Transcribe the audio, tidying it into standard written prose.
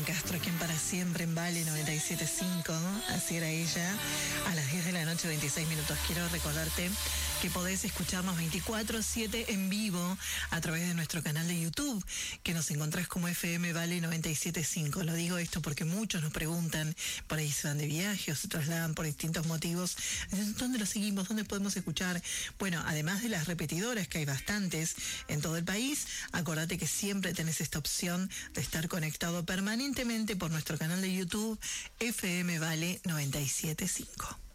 Cristian Castro, quien para siempre en Vale 97.5, así era ella, a las 10 de la noche, 26 minutos. Quiero recordarte que podés escucharnos 24/7 en vivo a través de nuestro canal de YouTube, que nos encontrás como FM Vale 97.5. Lo digo esto porque muchos nos preguntan, por ahí se van de viaje o se trasladan por distintos motivos. ¿Dónde lo seguimos? ¿Dónde podemos escuchar? Bueno, además de las repetidoras, que hay bastantes en todo el país, acordate que siempre tenés esta opción de estar conectado permanentemente por nuestro canal de YouTube FM Vale 97.5.